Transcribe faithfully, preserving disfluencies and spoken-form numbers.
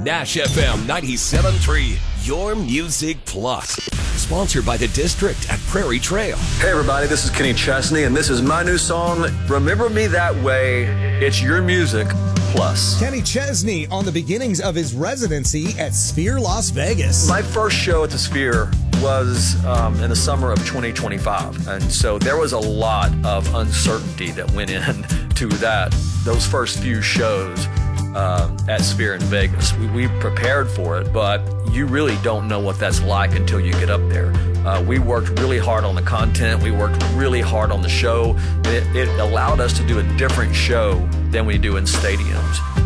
Nash F M ninety-seven point three, your music plus. Sponsored by the District at Prairie Trail. Hey everybody, this is Kenny Chesney, and this is my new song, Remember Me That Way. It's your music plus. Kenny Chesney on the beginnings of his residency at Sphere Las Vegas. My first show at the Sphere was um, in the summer of twenty twenty-five, and so there was a lot of uncertainty that went into that, those first few shows uh, at Sphere in Vegas. We, we prepared for it, but you really don't know what that's like until you get up there. Uh, we worked really hard on the content. We worked really hard on the show. It, it allowed us to do a different show than we do in stadiums.